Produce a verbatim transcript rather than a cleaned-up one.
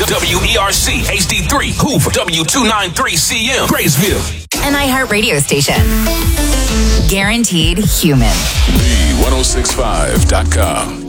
W E R C H D three, Hoover, W two ninety-three C M, Graysville. An iHeart radio station. Guaranteed human. The ten sixty-five dot com.